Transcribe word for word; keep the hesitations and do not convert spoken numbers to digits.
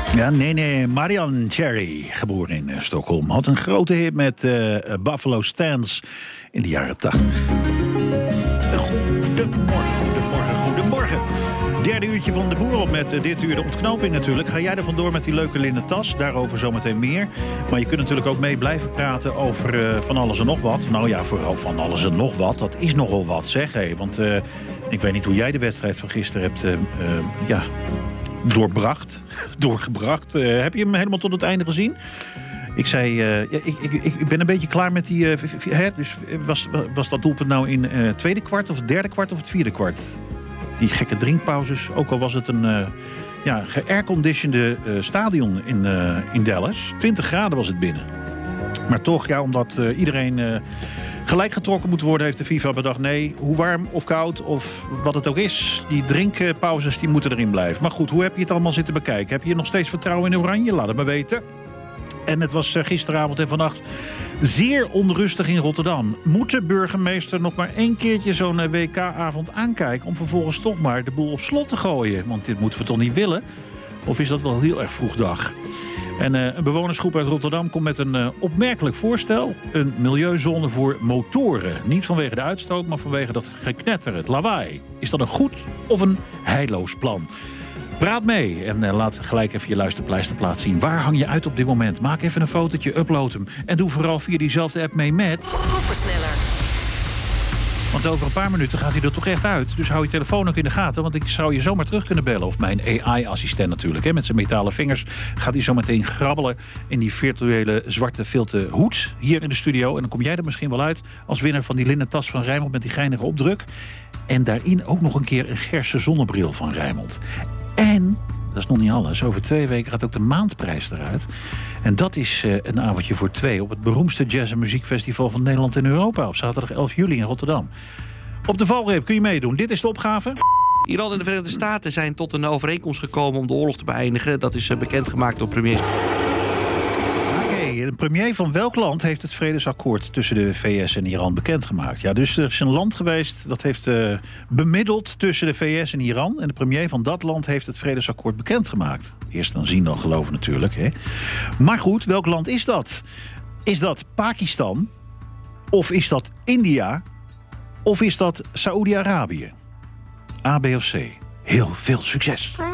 Ja, nee, nee, Marianne Cherry, geboren in uh, Stockholm, had een grote hit met uh, Buffalo Stance in de jaren tachtig. Goedemorgen, goedemorgen, goedemorgen. Derde uurtje van de boer op met uh, dit uur de ontknoping natuurlijk. Ga jij er vandoor met die leuke linnen tas? Daarover zometeen meer. Maar je kunt natuurlijk ook mee blijven praten over uh, van alles en nog wat. Nou ja, vooral van alles en nog wat. Dat is nogal wat, zeg. Hey. Want uh, ik weet niet hoe jij de wedstrijd van gisteren hebt... Uh, uh, ja... doorbracht, doorgebracht. Uh, heb je hem helemaal tot het einde gezien? Ik zei, uh, ja, ik, ik, ik ben een beetje klaar met die... Uh, hè, dus was, was dat doelpunt nou in het uh, tweede kwart of het derde kwart of het vierde kwart? Die gekke drinkpauzes, ook al was het een uh, ja, ge-airconditionede uh, stadion in, uh, in Dallas. twintig graden was het binnen. Maar toch, ja, omdat uh, iedereen... Uh, gelijk getrokken moet worden, heeft de FIFA bedacht... nee, hoe warm of koud of wat het ook is... die drinkpauzes die moeten erin blijven. Maar goed, hoe heb je het allemaal zitten bekijken? Heb je nog steeds vertrouwen in Oranje? Laat het me weten. En het was gisteravond en vannacht zeer onrustig in Rotterdam. Moet de burgemeester nog maar één keertje zo'n W K-avond aankijken... om vervolgens toch maar de boel op slot te gooien? Want dit moeten we toch niet willen? Of is dat wel heel erg vroeg dag? En uh, een bewonersgroep uit Rotterdam komt met een uh, opmerkelijk voorstel. Een milieuzone voor motoren. Niet vanwege de uitstoot, maar vanwege dat geknetter, het lawaai. Is dat een goed of een heilloos plan? Praat mee en uh, laat gelijk even je luisterpleisterplaat zien. Waar hang je uit op dit moment? Maak even een fotootje, upload hem. En doe vooral via diezelfde app mee met... Groepensneller. Want over een paar minuten gaat hij er toch echt uit. Dus hou je telefoon ook in de gaten, want ik zou je zomaar terug kunnen bellen. Of mijn A I-assistent natuurlijk, hè, met zijn metalen vingers... gaat hij zo meteen grabbelen in die virtuele zwarte filte hoed hier in de studio. En dan kom jij er misschien wel uit als winnaar van die linnen tas van Rijnmond... met die geinige opdruk. En daarin ook nog een keer een Gerse zonnebril van Rijnmond. En... dat is nog niet alles. Over twee weken gaat ook de maandprijs eruit. En dat is uh, een avondje voor twee... op het beroemdste jazz- en muziekfestival van Nederland en Europa... op zaterdag elf juli in Rotterdam. Op de valreep kun je meedoen. Dit is de opgave. Iran en de Verenigde Staten zijn tot een overeenkomst gekomen... om de oorlog te beëindigen. Dat is uh, bekendgemaakt door premier... De premier van welk land heeft het vredesakkoord tussen de V S en Iran bekendgemaakt? Ja, dus er is een land geweest dat heeft uh, bemiddeld tussen de V S en Iran. En de premier van dat land heeft het vredesakkoord bekendgemaakt. Eerst dan zien dan geloven natuurlijk. Hè. Maar goed, welk land is dat? Is dat Pakistan? Of is dat India? Of is dat Saoedi-Arabië? A, B of C? Heel veel succes.